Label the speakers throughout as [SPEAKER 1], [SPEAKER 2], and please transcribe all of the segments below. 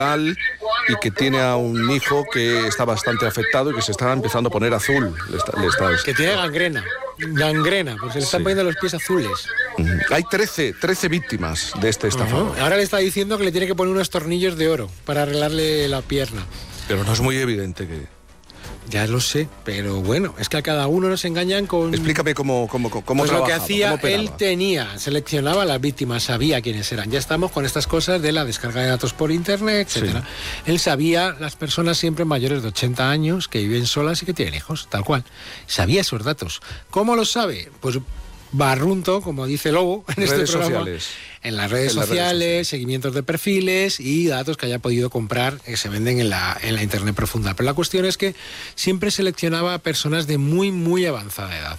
[SPEAKER 1] y que tiene a un hijo que está bastante afectado y que se está empezando a poner azul.
[SPEAKER 2] Que tiene gangrena, pues se le están poniendo los pies azules.
[SPEAKER 1] Hay 13 víctimas de este estafador.
[SPEAKER 2] Ahora le está diciendo que le tiene que poner unos tornillos de oro para arreglarle la pierna.
[SPEAKER 1] Pero no es muy evidente que...
[SPEAKER 2] Ya lo sé, pero bueno, es que a cada uno nos engañan con...
[SPEAKER 1] Explícame cómo
[SPEAKER 2] pues lo que hacía, él seleccionaba a las víctimas, sabía quiénes eran. Ya estamos con estas cosas de la descarga de datos por internet, etcétera. Sí. Él sabía las personas siempre mayores de 80 años que viven solas y que tienen hijos, tal cual. Sabía esos datos. ¿Cómo los sabe? Pues barrunto, como dice Lobo en este programa, sociales. En las redes sociales, seguimientos de perfiles y datos que haya podido comprar que se venden en la internet profunda. Pero la cuestión es que siempre seleccionaba a personas de muy, muy avanzada edad.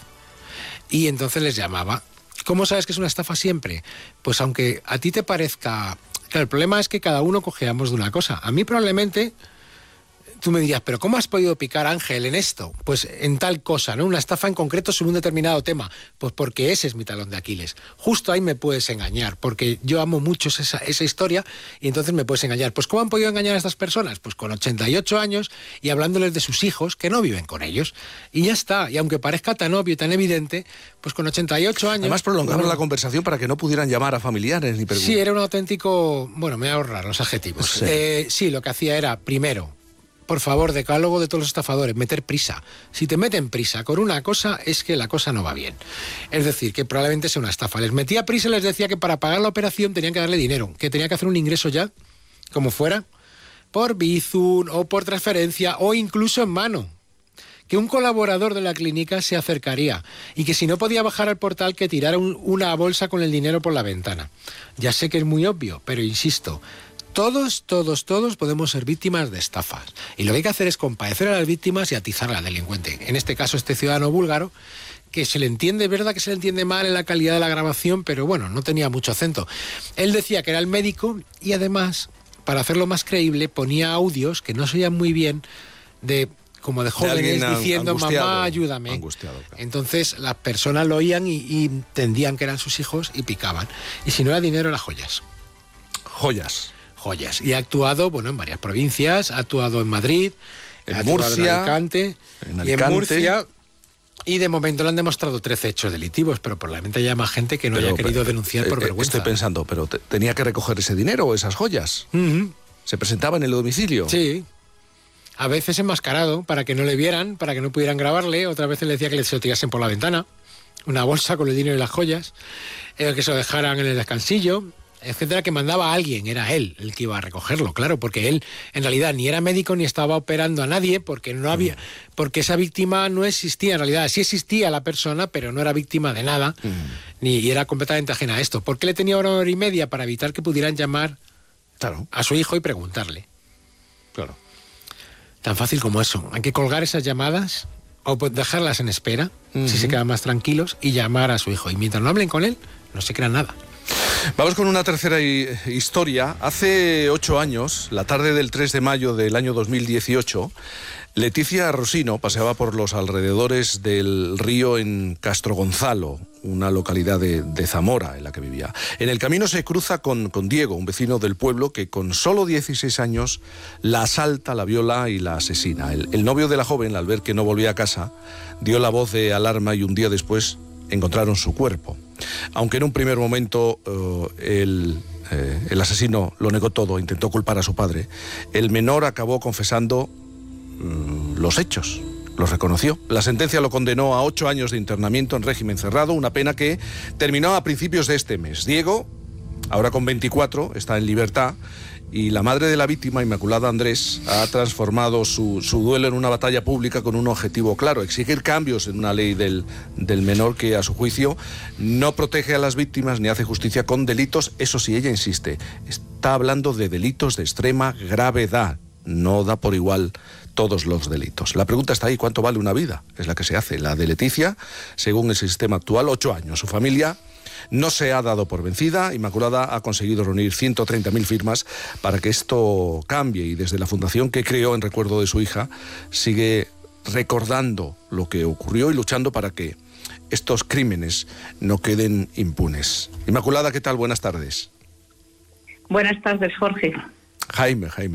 [SPEAKER 2] Y entonces les llamaba. ¿Cómo sabes que es una estafa siempre? Pues aunque a ti te parezca... Claro, el problema es que cada uno cojeamos de una cosa. A mí probablemente... Tú me dirías, ¿pero cómo has podido picar, Ángel, en esto? Pues en tal cosa, ¿no? Una estafa en concreto sobre un determinado tema. Pues porque ese es mi talón de Aquiles. Justo ahí me puedes engañar, porque yo amo mucho esa historia y entonces me puedes engañar. Pues ¿cómo han podido engañar a estas personas? Pues con 88 años y hablándoles de sus hijos que no viven con ellos. Y ya está. Y aunque parezca tan obvio y tan evidente, pues con 88 años...
[SPEAKER 1] Además prolongaron la conversación para que no pudieran llamar a familiares ni preguntar.
[SPEAKER 2] Sí, era un auténtico... Bueno, me voy a ahorrar los adjetivos. Sí, lo que hacía era, primero... Por favor, decálogo de todos los estafadores, meter prisa. Si te meten prisa con una cosa, es que la cosa no va bien. Es decir, que probablemente sea una estafa. Les metía prisa y les decía que para pagar la operación tenían que darle dinero, que tenía que hacer un ingreso ya, como fuera, por Bizum o por transferencia o incluso en mano. Que un colaborador de la clínica se acercaría y que si no podía bajar al portal que tirara una bolsa con el dinero por la ventana. Ya sé que es muy obvio, pero insisto... Todos podemos ser víctimas de estafas. Y lo que hay que hacer es compadecer a las víctimas y atizar al delincuente. En este caso, este ciudadano búlgaro, que se le entiende, es verdad que se le entiende mal en la calidad de la grabación, pero bueno, no tenía mucho acento. Él decía que era el médico y además, para hacerlo más creíble, ponía audios que no se oían muy bien como de jóvenes diciendo, mamá, ayúdame.
[SPEAKER 1] Angustiado, claro.
[SPEAKER 2] Entonces las personas lo oían y entendían que eran sus hijos y picaban. Y si no era dinero, era joyas.
[SPEAKER 1] Joyas.
[SPEAKER 2] Y ha actuado, en varias provincias, ha actuado en Madrid,
[SPEAKER 1] en Murcia,
[SPEAKER 2] en Murcia, y de momento le han demostrado 13 hechos delictivos, pero probablemente haya más gente que no haya querido denunciar por vergüenza.
[SPEAKER 1] Estoy pensando, ¿pero tenía que recoger ese dinero o esas joyas? ¿Se presentaba en el domicilio?
[SPEAKER 2] Sí. A veces enmascarado, para que no le vieran, para que no pudieran grabarle, otras veces le decía que se lo tirasen por la ventana, una bolsa con el dinero y las joyas, que se lo dejaran en el descansillo, etcétera, que mandaba a alguien, era él el que iba a recogerlo, claro, porque él en realidad ni era médico ni estaba operando a nadie, porque no había, porque esa víctima no existía en realidad, sí existía la persona, pero no era víctima de nada, y era completamente ajena a esto. ¿Por qué le tenía una hora y media? Para evitar que pudieran llamar a su hijo y preguntarle.
[SPEAKER 1] Claro.
[SPEAKER 2] Tan fácil como eso. Hay que colgar esas llamadas o dejarlas en espera, si se quedan más tranquilos, y llamar a su hijo. Y mientras no hablen con él, no se crean nada.
[SPEAKER 1] Vamos con una tercera historia. Hace 8 años, la tarde del 3 de mayo del año 2018, Leticia Rosino paseaba por los alrededores del río en Castrogonzalo, una localidad de Zamora en la que vivía. En el camino se cruza con Diego, un vecino del pueblo que con solo 16 años la asalta, la viola y la asesina. El novio de la joven, al ver que no volvía a casa, dio la voz de alarma y un día después encontraron su cuerpo. Aunque en un primer momento el asesino lo negó todo, intentó culpar a su padre, el menor acabó confesando los hechos, los reconoció. La sentencia lo condenó a 8 años de internamiento en régimen cerrado, una pena que terminó a principios de este mes. Diego, ahora con 24, está en libertad. Y la madre de la víctima, Inmaculada Andrés, ha transformado su duelo en una batalla pública con un objetivo claro: exigir cambios en una ley del menor que, a su juicio, no protege a las víctimas ni hace justicia con delitos. Eso sí, ella insiste, está hablando de delitos de extrema gravedad, no da por igual todos los delitos. La pregunta está ahí: ¿cuánto vale una vida? Es la que se hace. La de Leticia, según el sistema actual, 8 años. Su familia no se ha dado por vencida. Inmaculada ha conseguido reunir 130.000 firmas para que esto cambie, y desde la fundación que creó en recuerdo de su hija sigue recordando lo que ocurrió y luchando para que estos crímenes no queden impunes. Inmaculada, ¿qué tal? Buenas tardes.
[SPEAKER 3] Buenas tardes, Jorge.
[SPEAKER 1] Jaime.